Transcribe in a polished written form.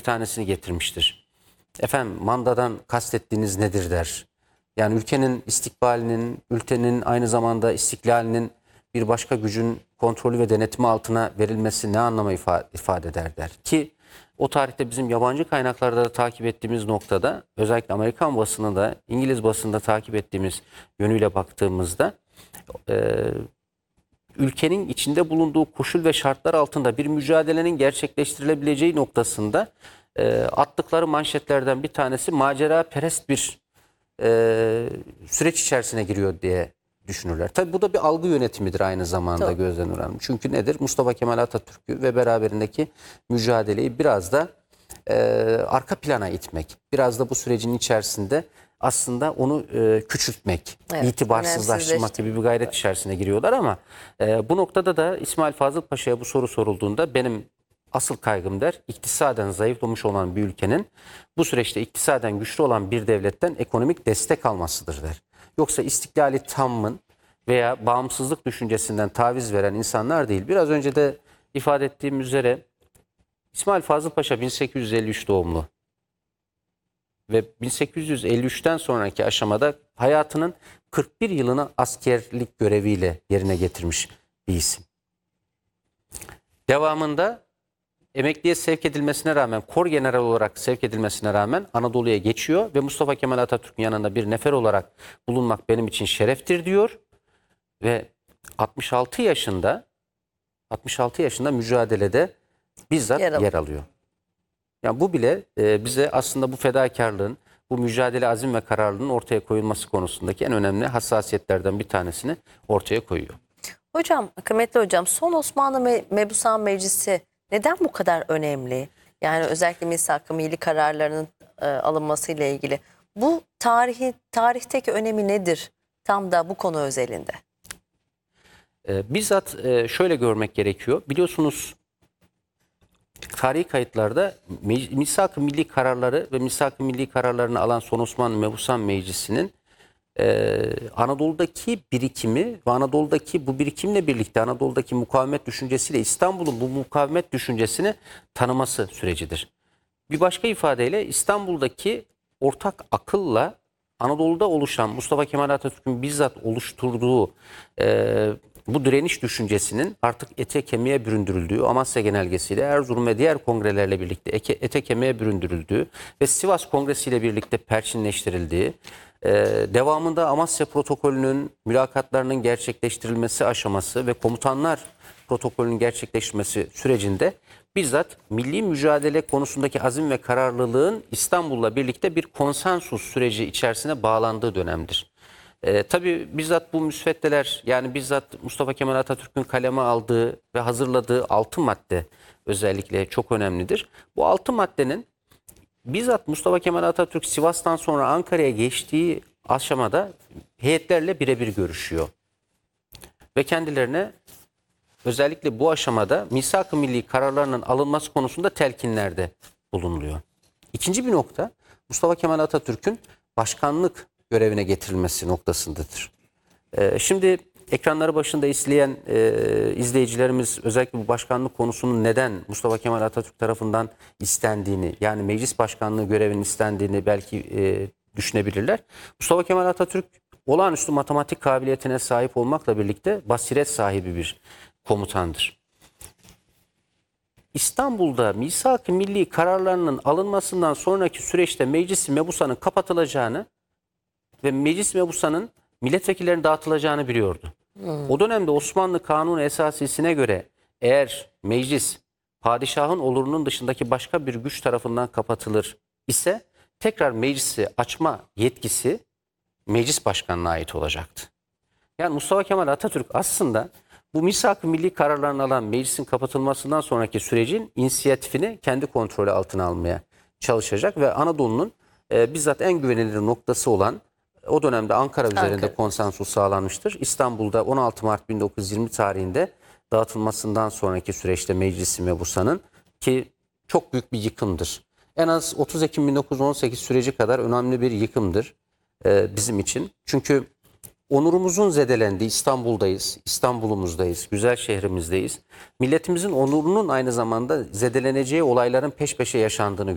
tanesini getirmiştir. Efendim mandadan kastettiğiniz nedir der. Yani ülkenin istikbalinin, ülkenin aynı zamanda istiklalinin bir başka gücün kontrolü ve denetimi altına verilmesi ne anlama ifade eder der. Ki o tarihte bizim yabancı kaynaklarda da takip ettiğimiz noktada, özellikle Amerikan basınında, İngiliz basında takip ettiğimiz yönüyle baktığımızda ülkenin içinde bulunduğu koşul ve şartlar altında bir mücadelenin gerçekleştirilebileceği noktasında attıkları manşetlerden bir tanesi maceraperest bir süreç içerisine giriyor diye düşünürler. Tabii bu da bir algı yönetimidir aynı zamanda gözden önemli. Çünkü nedir? Mustafa Kemal Atatürk'ü ve beraberindeki mücadeleyi biraz da arka plana itmek, biraz da bu sürecin içerisinde aslında onu küçültmek, itibarsızlaştırmak gibi bir gayret içerisine giriyorlar ama bu noktada da İsmail Fazıl Paşa'ya bu soru sorulduğunda benim asıl kaygım der, iktisaden zayıflamış olan bir ülkenin bu süreçte iktisaden güçlü olan bir devletten ekonomik destek almasıdır der. Yoksa istiklali tamın veya bağımsızlık düşüncesinden taviz veren insanlar değil. Biraz önce de ifade ettiğim üzere İsmail Fazıl Paşa 1853 doğumlu ve 1853'ten sonraki aşamada hayatının 41 yılını askerlik göreviyle yerine getirmiş bir isim. Devamında emekliye sevk edilmesine rağmen, kor general olarak sevk edilmesine rağmen Anadolu'ya geçiyor ve Mustafa Kemal Atatürk'ün yanında bir nefer olarak bulunmak benim için şereftir diyor ve 66 yaşında mücadelede bizzat yer alıyor. Yani bu bile bize aslında bu fedakarlığın, bu mücadele azim ve kararlılığın ortaya koyulması konusundaki en önemli hassasiyetlerden bir tanesini ortaya koyuyor. Hocam, kıymetli hocam, son Osmanlı Mebusan Meclisi neden bu kadar önemli? Yani özellikle misak-ı milli kararlarının alınmasıyla ilgili. Bu tarihteki önemi nedir? Tam da bu konu özelinde. Bizzat şöyle görmek gerekiyor. Biliyorsunuz tarihi kayıtlarda misak-ı milli kararları ve misak-ı milli kararlarını alan son Osmanlı Mebusan Meclisi'nin Anadolu'daki birikimi ve Anadolu'daki bu birikimle birlikte Anadolu'daki mukavemet düşüncesiyle İstanbul'un bu mukavemet düşüncesini tanıması sürecidir. Bir başka ifadeyle İstanbul'daki ortak akılla Anadolu'da oluşan Mustafa Kemal Atatürk'ün bizzat oluşturduğu bu direniş düşüncesinin artık ete kemiğe büründürüldüğü, Amasya Genelgesi'yle Erzurum ve diğer kongrelerle birlikte ete kemiğe büründürüldüğü ve Sivas Kongresi ile birlikte perçinleştirildiği, devamında Amasya Protokolü'nün mülakatlarının gerçekleştirilmesi aşaması ve komutanlar protokolünün gerçekleştirilmesi sürecinde bizzat milli mücadele konusundaki azim ve kararlılığın İstanbul'la birlikte bir konsensus süreci içerisine bağlandığı dönemdir. Tabii bizzat bu müsveddeler, yani bizzat Mustafa Kemal Atatürk'ün kaleme aldığı ve hazırladığı 6 madde özellikle çok önemlidir. Bu 6 maddenin bizzat Mustafa Kemal Atatürk Sivas'tan sonra Ankara'ya geçtiği aşamada heyetlerle birebir görüşüyor. Ve kendilerine özellikle bu aşamada misak-ı milli kararlarının alınması konusunda telkinlerde bulunuluyor. İkinci bir nokta Mustafa Kemal Atatürk'ün başkanlık görevine getirilmesi noktasındadır. Şimdi ekranları başında izleyen izleyicilerimiz özellikle bu başkanlık konusunun neden Mustafa Kemal Atatürk tarafından istendiğini, yani meclis başkanlığı görevinin istendiğini belki düşünebilirler. Mustafa Kemal Atatürk olağanüstü matematik kabiliyetine sahip olmakla birlikte basiret sahibi bir komutandır. İstanbul'da misak-ı milli kararlarının alınmasından sonraki süreçte Meclis-i Mebusan'ın kapatılacağını ve Meclis-i Mebusan'ın milletvekillerine dağıtılacağını biliyordu. O dönemde Osmanlı Kanunu Esasisi'ne göre eğer meclis padişahın olurunun dışındaki başka bir güç tarafından kapatılır ise tekrar meclisi açma yetkisi meclis başkanına ait olacaktı. Yani Mustafa Kemal Atatürk aslında bu misak-ı milli kararlarını alan meclisin kapatılmasından sonraki sürecin inisiyatifini kendi kontrolü altına almaya çalışacak ve Anadolu'nun bizzat en güvenilir noktası olan o dönemde Ankara üzerinde konsensus sağlanmıştır. İstanbul'da 16 Mart 1920 tarihinde dağıtılmasından sonraki süreçte Meclis-i Mebusan'ın, ki çok büyük bir yıkımdır. En az 30 Ekim 1918 süreci kadar önemli bir yıkımdır bizim için. Çünkü onurumuzun zedelendiği İstanbul'dayız, İstanbul'umuzdayız, güzel şehrimizdeyiz. Milletimizin onurunun aynı zamanda zedeleneceği olayların peş peşe yaşandığını